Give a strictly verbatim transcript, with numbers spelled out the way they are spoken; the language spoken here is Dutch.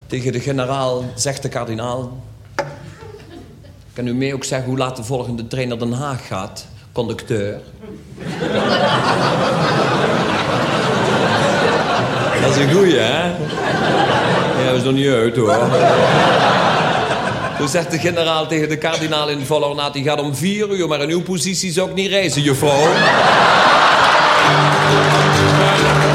Tegen de generaal zegt de kardinaal... Kan u mij ook zeggen hoe laat de volgende trein naar Den Haag gaat, conducteur? Dat is een goeie, hè? Ja, dat is nog niet uit, hoor. Toen zegt de generaal tegen de kardinaal in volle ornaat... Die gaat om vier uur, maar in uw positie zou ik niet reizen, juffrouw.